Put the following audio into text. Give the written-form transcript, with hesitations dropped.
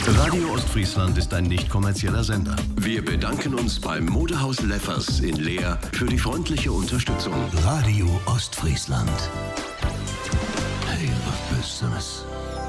Radio Ostfriesland ist ein nicht kommerzieller Sender. Wir bedanken uns beim Modehaus Leffers in Leer für die freundliche Unterstützung. Radio Ostfriesland. Hele Business.